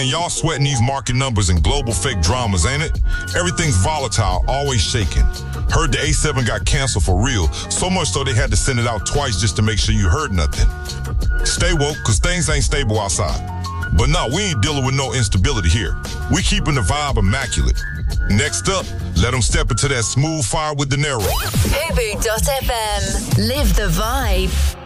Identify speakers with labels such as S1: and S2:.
S1: man, y'all sweating these market numbers and global fake dramas, ain't it? Everything's volatile, always shaking. Heard the A7 got canceled for real, so much so they had to send it out twice just to make sure you heard nothing. Stay woke, cause things ain't stable outside. But no, we ain't dealing with no instability here. We keeping the vibe immaculate. Next up, let them step into that smooth fire with De Niro.
S2: Fubu.fm. Live the vibe.